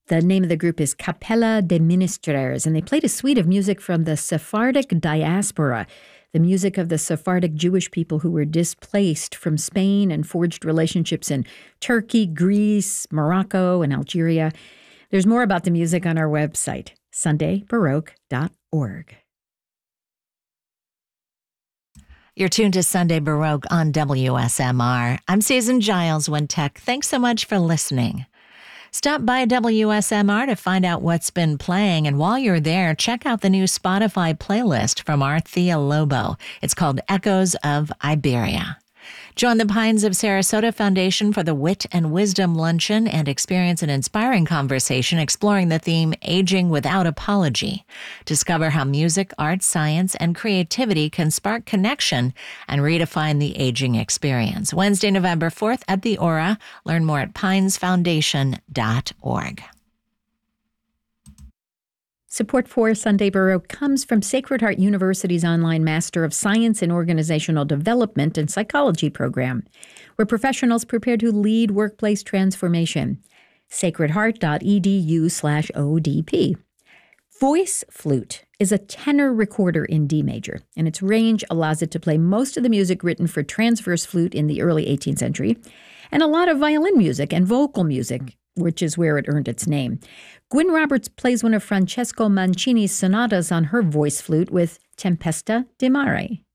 The name of the group is Capella de Ministres, and they played a suite of music from the Sephardic diaspora, the music of the Sephardic Jewish people who were displaced from Spain and forged relationships in Turkey, Greece, Morocco, and Algeria. There's more about the music on our website, sundaybaroque.org. You're tuned to Sunday Baroque on WSMR. I'm Susan Giles, Wintech. Thanks so much for listening. Stop by WSMR to find out what's been playing, and while you're there, check out the new Spotify playlist from Arthea Lobo. It's called Echoes of Iberia. Join the Pines of Sarasota Foundation for the Wit and Wisdom Luncheon and experience an inspiring conversation exploring the theme Aging Without Apology. Discover how music, art, science, and creativity can spark connection and redefine the aging experience. Wednesday, November 4th at the Aura. Learn more at pinesfoundation.org. Support for Sunday Baroque comes from Sacred Heart University's online Master of Science in Organizational Development and Psychology program, where professionals prepare to lead workplace transformation. sacredheart.edu/ODP. Voice flute is a tenor recorder in D major, and its range allows it to play most of the music written for transverse flute in the early 18th century, and a lot of violin music and vocal music, which is where it earned its name. Gwyn Roberts plays one of Francesco Mancini's sonatas on her voice flute with Tempesta di Mare.